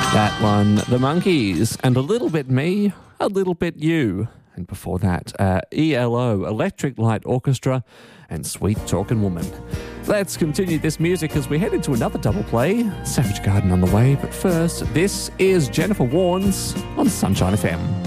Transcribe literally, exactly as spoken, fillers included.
That one, The Monkees, and A Little Bit Me, A Little Bit You. And before that, uh, E L O, Electric Light Orchestra, and Sweet Talkin' Woman. Let's continue this music as we head into another double play. Savage Garden on the way, but first, this is Jennifer Warnes on Sunshine F M.